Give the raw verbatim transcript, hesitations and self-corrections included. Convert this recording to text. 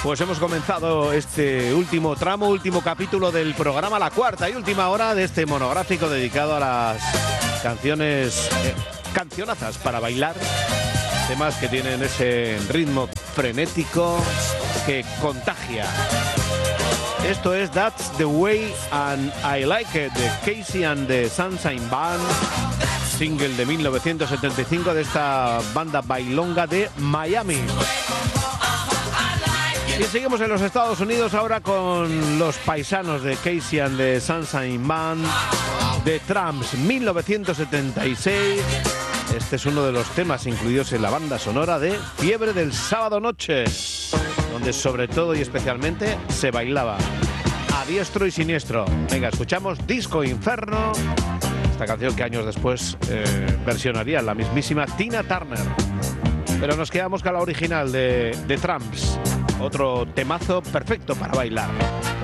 Pues hemos comenzado este último tramo, último capítulo del programa, la cuarta y última hora de este monográfico dedicado a las canciones, eh, cancionazas para bailar, temas que tienen ese ritmo frenético que contagia. Esto es That's the Way and I Like It de Casey and the Sunshine Band, single de mil novecientos setenta y cinco de esta banda bailonga de Miami. Y seguimos en los Estados Unidos ahora con los paisanos de Casey and the Sunshine Band, The Tramps, mil novecientos setenta y seis. Este es uno de los temas incluidos en la banda sonora de Fiebre del Sábado Noche, donde sobre todo y especialmente se bailaba a diestro y siniestro. Venga, escuchamos Disco Inferno, esta canción que años después eh, versionaría la mismísima Tina Turner. Pero nos quedamos con la original de The Tramps, otro temazo perfecto para bailar.